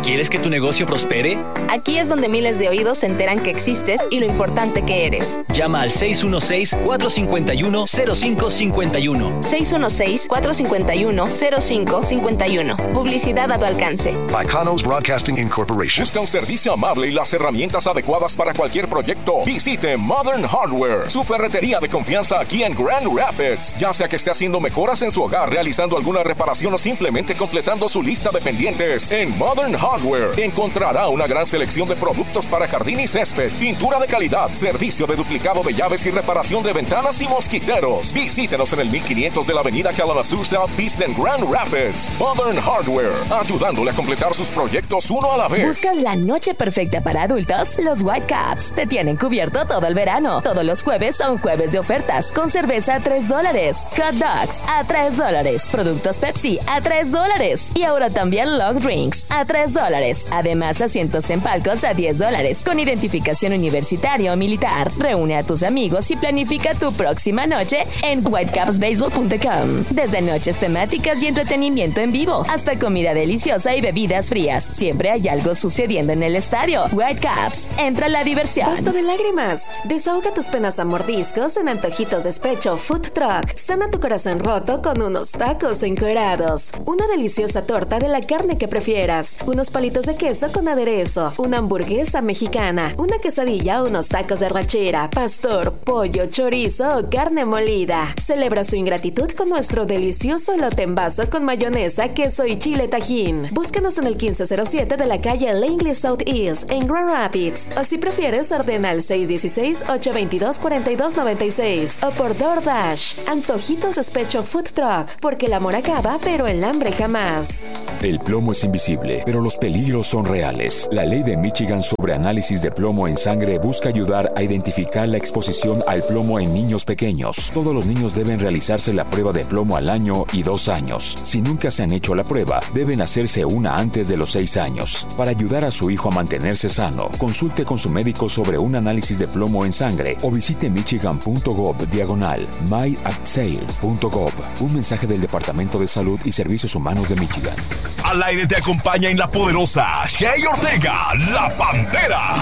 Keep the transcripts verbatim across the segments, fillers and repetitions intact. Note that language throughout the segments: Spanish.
¿Quieres que tu negocio prospere? Aquí es donde miles de oídos se enteran que existes y lo importante que eres. Llama al seis uno seis, cuatro cinco uno, cero cinco cinco uno. seis uno seis, cuatro cinco uno, cero cinco cinco uno. Publicidad a tu alcance. Bacanos Broadcasting Incorporation. Busca un servicio amable y las herramientas adecuadas para cualquier proyecto. Visite Modern Hardware, su ferretería de confianza aquí en Grand Rapids. Ya sea que esté haciendo mejoras en su hogar, realizando alguna reparación o simplemente completando su lista de pendientes, en Modern Hardware encontrará una gran selección de productos para jardín y césped, pintura de calidad, servicio de duplicado de llaves y reparación de ventanas y mosquiteros. Visítenos en el mil quinientos de la avenida Kalamazoo Southeast en Grand Rapids. Modern Hardware, ayudándole a completar sus proyectos uno a la vez. ¿Buscas la noche perfecta para adultos? Los Whitecaps te tienen cubierto todo el verano. Todos los jueves son jueves de ofertas, con cerveza a tres dólares, hot dogs a tres dólares, productos Pepsi a tres dólares y ahora también long drinks a tres dólares. Además, asientos en palcos a diez dólares, con identificación universitaria o militar. Reúne a tus amigos y planifica tu próxima noche en whitecaps baseball punto com. Desde noches temáticas y entretenimiento en vivo, hasta comida deliciosa y bebidas frías. Siempre hay algo sucediendo en el estadio. Whitecaps, entra la diversión. Basta de lágrimas. Desahoga tus penas a mordiscos en Antojitos Despecho Food Truck. Sana tu corazón roto con unos tacos encuerados. Una deliciosa torta de la carne que prefieras. Unos palitos de queso con aderezo, una hamburguesa mexicana, una quesadilla o unos tacos de arrachera, pastor, pollo, chorizo o carne molida. Celebra su ingratitud con nuestro delicioso elote en vaso con mayonesa, queso y chile tajín. Búscanos en el quince cero siete de la calle Langley Southeast en Grand Rapids, o si prefieres ordena al seis uno seis, ocho dos dos, cuatro dos nueve seis o por DoorDash. Antojitos Despecho Food Truck, porque el amor acaba pero el hambre jamás. El plomo es invisible, pero los peligros son reales. La ley de Michigan sobre análisis de plomo en sangre busca ayudar a identificar la exposición al plomo en niños pequeños. Todos los niños deben realizarse la prueba de plomo al año y dos años. Si nunca se han hecho la prueba, deben hacerse una antes de los seis años. Para ayudar a su hijo a mantenerse sano, consulte con su médico sobre un análisis de plomo en sangre o visite michigan.gov diagonal myactsail.gov. Un mensaje del Departamento de Salud y Servicios Humanos de Michigan. Al aire te acompaña en La Poderosa Shey Ortega, la Pantera,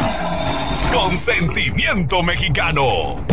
con sentimiento mexicano.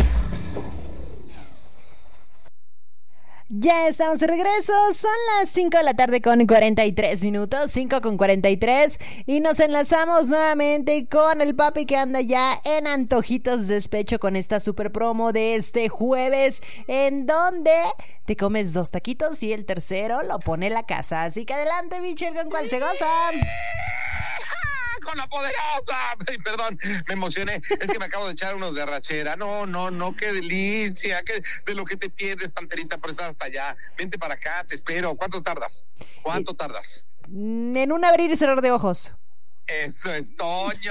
Ya estamos de regreso, son las cinco de la tarde con cuarenta y tres minutos, cinco con cuarenta y tres, y nos enlazamos nuevamente con el papi que anda ya en Antojitos Despecho con esta super promo de este jueves, en donde te comes dos taquitos y el tercero lo pone la casa. Así que adelante, Michelle, ¿con cuál se goza? Con La Poderosa. Ay, perdón, me emocioné. Es que me acabo de echar unos de arrachera. No, no, no, qué delicia. Qué, de lo que te pierdes, Panterita, por estar hasta allá. Vente para acá, te espero. ¿Cuánto tardas? ¿Cuánto tardas? En un abrir y cerrar de ojos. Eso es, Toño.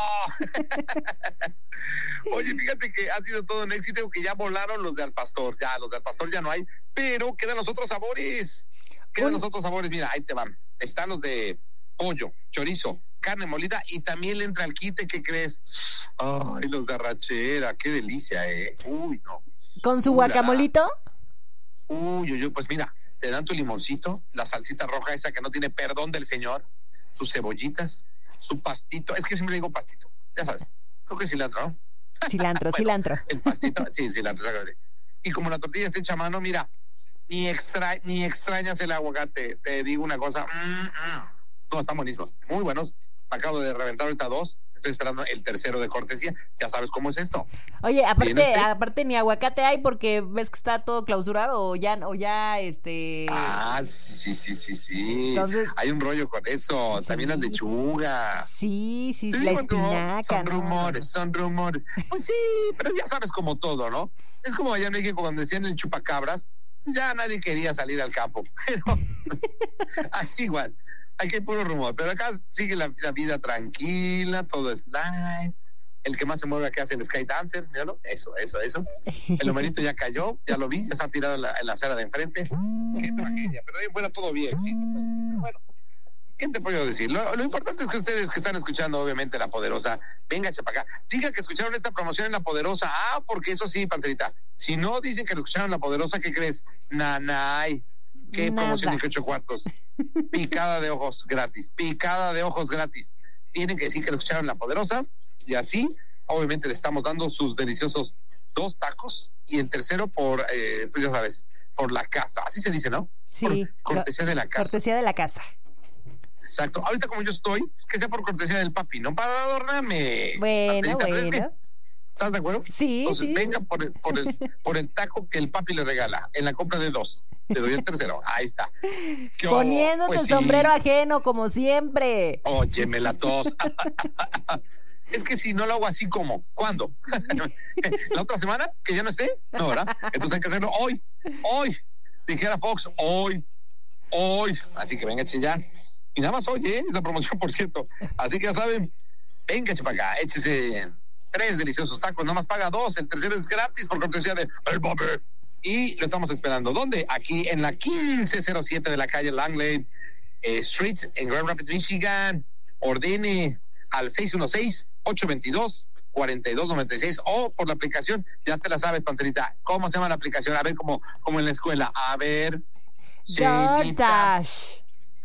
Oye, fíjate que ha sido todo un éxito, que ya volaron los de Al Pastor. Ya, los de Al Pastor ya no hay, pero quedan los otros sabores. Quedan los otros sabores. Mira, ahí te van. Están los de pollo, chorizo, carne molida, y también le entra el quite. ¿Qué crees? Ay, los de arrachera, qué delicia, eh. Uy, no. ¿Con su guacamolito? Uy, uy, uy, pues mira, te dan tu limoncito, la salsita roja esa que no tiene perdón del señor, sus cebollitas, su pastito. Es que yo siempre digo pastito, ya sabes. Creo que es cilantro, ¿no? Cilantro, bueno, cilantro. El pastito, sí, cilantro. Y como la tortilla está hecha a mano, mira, ni extra, ni extrañas el aguacate. Te digo una cosa, mm, mm. No, están buenísimos, muy buenos. Acabo de reventar ahorita dos. Estoy esperando el tercero de cortesía. Ya sabes cómo es esto. Oye, aparte, aparte ni aguacate hay porque ves que está todo clausurado o ya, o ya, este. Ah, sí, sí, sí, sí, sí. Entonces, hay un rollo con eso. Sí. También las lechugas. Sí, sí, sí, la espinaca. Son ¿no? rumores, son rumores. Pues sí, pero ya sabes como todo, ¿no? Es como allá en México cuando decían el chupacabras, ya nadie quería salir al campo. Pero aquí igual. Aquí hay puro rumor, pero acá sigue la, la vida tranquila, todo es light. El que más se mueve acá es el Sky Dancer, míralo, eso, eso, eso. El Homerito ya cayó, ya lo vi, ya está tirado en la, en la acera de enfrente. Qué tragedia, pero ahí fuera todo bien. Bueno, ¿qué te puedo decir? Lo, lo importante es que ustedes que están escuchando, obviamente, La Poderosa, vengan para acá. Digan que escucharon esta promoción en La Poderosa. Ah, porque eso sí, Panterita. Si no dicen que lo escucharon en La Poderosa, ¿qué crees? Nanay. ¿Qué Nada. promoción de ocho cuartos? Picada de ojos gratis, picada de ojos gratis. Tienen que decir que lo escucharon en La Poderosa y así, obviamente, le estamos dando sus deliciosos dos tacos y el tercero por, eh, pues ya sabes, por la casa. Así se dice, ¿no? Sí. Por cortesía de la casa. Cortesía de la casa. Exacto. Ahorita como yo estoy, que sea por cortesía del papi, no para adornarme. Bueno, Antenita, pero es que, bueno. ¿estás de acuerdo? Sí, Entonces, sí. venga por el, por, el, por el taco que el papi le regala en la compra de dos. Te doy el tercero. Ahí está. ¿Qué hubo? Poniéndote Pues el sí. sombrero ajeno, como siempre. Óyeme la tos. Es que si no lo hago así como, ¿cuándo? ¿La otra semana? ¿Que ya no esté? No, ¿verdad? Entonces hay que hacerlo hoy, hoy. Dijera Fox, hoy, hoy. Así que venga, ya. Y nada más hoy, ¿eh? Es la promoción, por cierto. Así que ya saben, venga, para acá, échese tres deliciosos tacos, nada más paga dos, el tercero es gratis por cortesía de El Papi. Y lo estamos esperando. ¿Dónde? Aquí en la quince cero siete de la calle Langley eh, Street, en Grand Rapids, Michigan. Ordene al seis uno seis, ocho dos dos, cuatro dos nueve seis o por la aplicación. Ya te la sabes, Panterita. ¿Cómo se llama la aplicación? A ver, como, como en la escuela. A ver. DoorDash.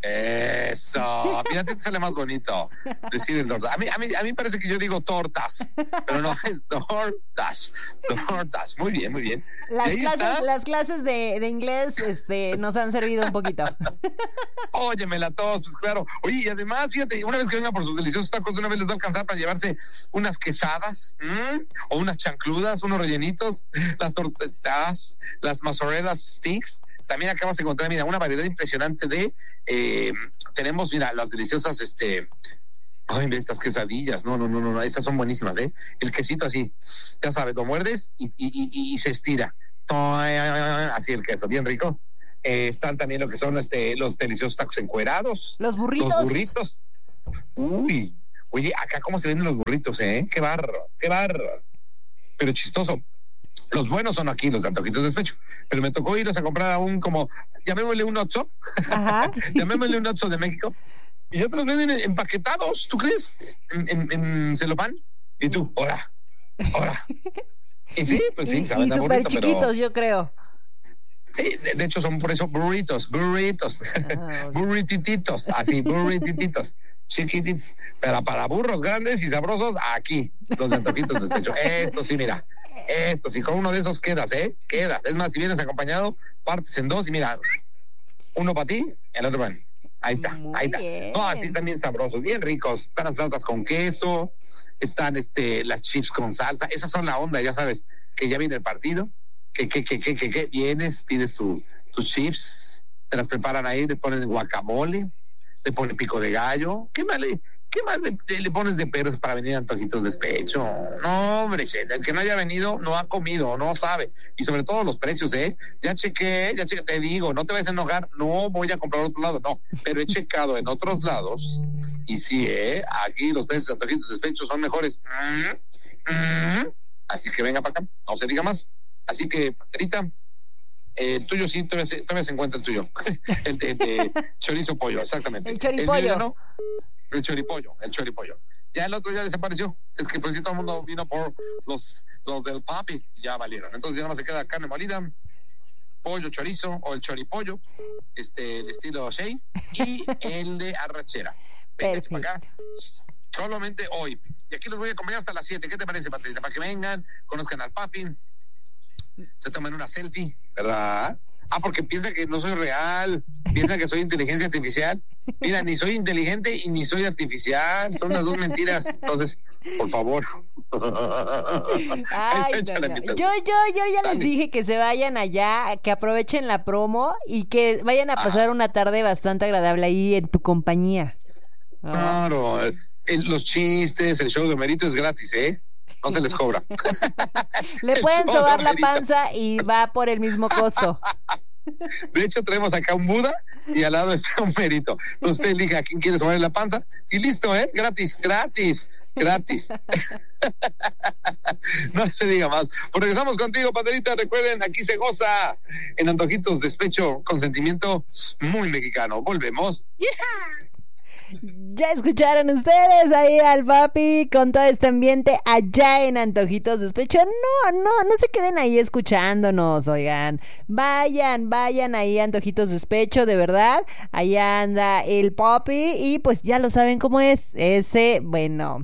Eso, fíjate que sale más bonito decir el DoorDash. A mí, a mí, a mí parece que yo digo tortas, pero no, es DoorDash. DoorDash, muy bien, muy bien. Las Y ahí clases, está. las clases de, de inglés este, nos han servido un poquito. Óyemela todos, pues claro. Oye, y además, fíjate, una vez que venga por sus deliciosos tacos, de una vez les va a alcanzar para llevarse unas quesadas, ¿m? O unas chancludas, unos rellenitos, las tortas, las mazorelas sticks. También acabas de encontrar, mira, una variedad impresionante de, eh, tenemos, mira, las deliciosas, este, ay, estas quesadillas, no, no, no, no, estas son buenísimas, ¿eh? El quesito así, ya sabes, lo muerdes y, y, y, y se estira, así el queso, bien rico. Eh, están también lo que son este, los deliciosos tacos encuerados. Los burritos. Los burritos. Uy, oye, acá cómo se venden los burritos, ¿eh? Qué barro, qué barro. Pero chistoso. Los buenos son aquí, los de Antojitos de Despecho. Pero me tocó irlos a comprar a un como, llamémosle un Oxxo. Ajá. Llamémosle un Oxxo de México. Y ya te los venden empaquetados, ¿tú crees? En, en, en celofán. Y tú, ora, ora. Y sí, pues sí, y, saben y a súper burrito, chiquitos, pero... yo creo. Sí, de, de hecho son por eso burritos, burritos, Ah, ok. burritititos, así, burritititos, chiquititos, pero para burros grandes y sabrosos, aquí, los de Antojitos de Despecho. Esto sí, mira, esto sí, con uno de esos quedas, ¿eh? Quedas. Es más, si vienes acompañado, partes en dos y mira, uno para ti, el otro para mí. Ahí está, Muy ahí está. bien. No, así están bien sabrosos, bien ricos. Están las flautas con queso, están este, las chips con salsa. Esas son la onda, ya sabes, que ya viene el partido. Que, que, que, que, que, que vienes, pides tu, tus chips, te las preparan ahí, le ponen guacamole, le ponen pico de gallo. ¿Qué más le, qué más le, le pones de peros para venir a Antojitos de Despecho? No, hombre, el que no haya venido no ha comido, no sabe. Y sobre todo los precios, ¿eh? Ya chequé, ya chequé, te digo, no te vayas a enojar, no voy a comprar a otro lado, no. Pero he checado en otros lados y sí, ¿eh? Aquí los precios de Antojitos de Despecho son mejores. Mm, mm. Así que venga para acá, no se diga más. Así que, Rita, eh, el tuyo sí, todavía se, todavía se encuentra el tuyo. El de, de chorizo pollo, exactamente. El choripollo. El, mío ya no, el choripollo, el choripollo. Ya el otro ya desapareció. Es que pues sí, todo el mundo vino por los, los del papi y ya valieron. Entonces ya nada más se queda carne molida, pollo chorizo o el choripollo, este, el estilo Shea y el de arrachera. Venga, para acá. Solamente hoy. Y aquí los voy a acompañar hasta las siete. ¿Qué te parece, Patricia? Para que vengan, conozcan al papi, se toman una selfie, ¿verdad? Ah, porque piensa que no soy real, piensa que soy inteligencia artificial. Mira, ni soy inteligente y ni soy artificial, son las dos mentiras. Entonces, por favor. Ay, no, no. Yo, yo, yo ya les dije que se vayan allá, que aprovechen la promo y que vayan a pasar ah. una tarde bastante agradable ahí en tu compañía. Oh. Claro, el, los chistes, el show de Merito es gratis, ¿eh? No se les cobra. Le pueden sobar la panza y va por el mismo costo. De hecho, tenemos acá un Buda y al lado está un Merito. Usted elija a quién quiere sobar la panza y listo, ¿eh? Gratis, gratis, gratis. No se diga más. Pues regresamos contigo, Panderita. Recuerden, aquí se goza en Antojitos Despecho con sentimiento muy mexicano. Volvemos. Yeah. Ya escucharon ustedes ahí al papi con todo este ambiente allá en Antojitos Despecho. No, no, no se queden ahí escuchándonos, oigan. Vayan, vayan ahí a Antojitos Despecho, de verdad. Allá anda el papi y pues ya lo saben cómo es. Ese, bueno,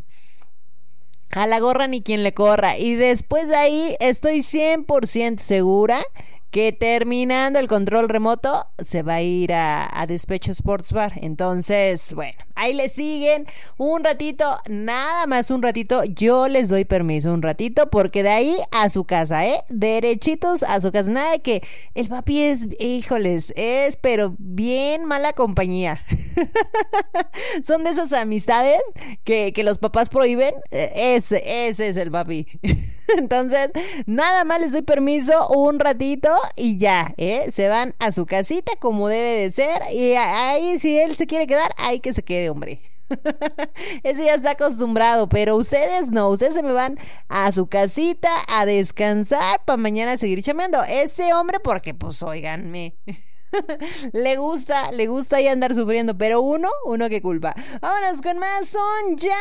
a la gorra ni quien le corra. Y después de ahí estoy cien por ciento segura que terminando el control remoto se va a ir a, a Despecho Sports Bar. Entonces, bueno, ahí le siguen un ratito, nada más un ratito. Yo les doy permiso un ratito porque de ahí a su casa, ¿eh? Derechitos a su casa. Nada de que el papi es, híjoles, es pero bien mala compañía. Son de esas amistades que, que los papás prohíben. Ese, ese es el papi. Entonces, nada más les doy permiso un ratito y ya, ¿eh? Se van a su casita como debe de ser. Y ahí, si él se quiere quedar, ahí que se quede, hombre. Ese ya está acostumbrado, pero ustedes no, ustedes se me van a su casita a descansar para mañana seguir chameando. Ese hombre, porque pues, óiganme. Le gusta, le gusta ahí andar sufriendo, pero uno, uno qué culpa. Vámonos con más, son ya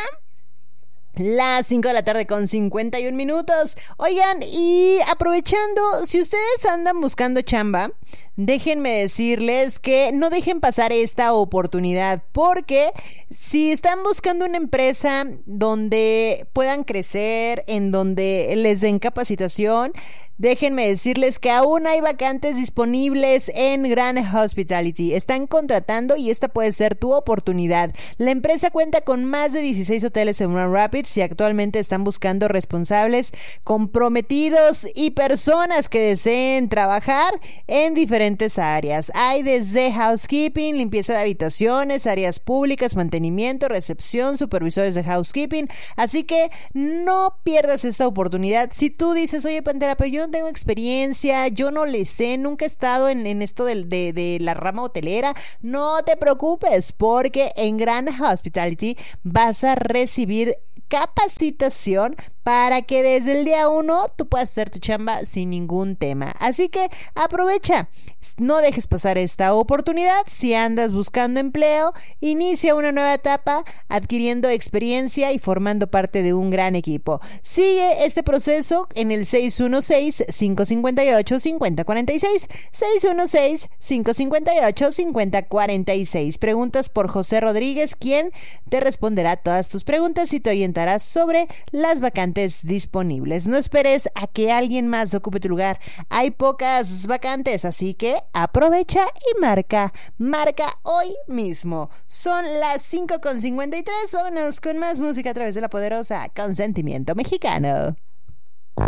las cinco de la tarde con cincuenta y un minutos. Oigan, y aprovechando, si ustedes andan buscando chamba, déjenme decirles que no dejen pasar esta oportunidad, porque si están buscando una empresa donde puedan crecer, en donde les den capacitación, déjenme decirles que aún hay vacantes disponibles en Grand Hospitality. Están contratando y esta puede ser tu oportunidad. La empresa cuenta con más de dieciséis hoteles en Grand Rapids y actualmente están buscando responsables comprometidos y personas que deseen trabajar en diferentes áreas. Hay desde housekeeping, limpieza de habitaciones, áreas públicas, mantenimiento, recepción, supervisores de housekeeping. Así que no pierdas esta oportunidad. Si tú dices, oye, Pantera, pero yo no tengo experiencia, yo no le sé, nunca he estado en, en esto de, de, de la rama hotelera, no te preocupes, porque en Grand Hospitality vas a recibir capacitación para que desde el día uno tú puedas hacer tu chamba sin ningún tema. Así que aprovecha, no dejes pasar esta oportunidad. Si andas buscando empleo, inicia una nueva etapa adquiriendo experiencia y formando parte de un gran equipo. Sigue este proceso en el seis uno seis, cinco cinco ocho, cinco cero cuatro seis, seis uno seis, cinco cinco ocho, cinco cero cuatro seis. Preguntas por José Rodríguez, quien te responderá todas tus preguntas y te orientará sobre las vacantes disponibles. No esperes a que alguien más ocupe tu lugar. Hay pocas vacantes, así que aprovecha y marca. Marca hoy mismo. Son las cinco con cincuenta y tres. Vámonos con más música a través de la poderosa Consentimiento Mexicano.